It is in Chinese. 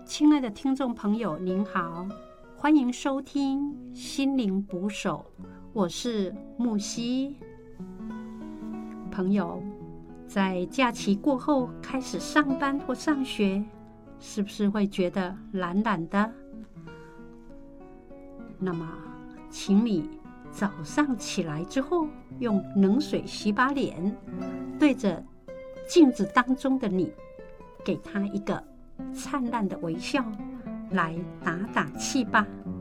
亲爱的听众朋友，您好，欢迎收听心灵捕手，我是木西。朋友，在假期过后开始上班或上学，是不是会觉得懒懒的？那么，请你早上起来之后，用冷水洗把脸，对着镜子当中的你，给他一个灿烂的微笑，来打打气吧。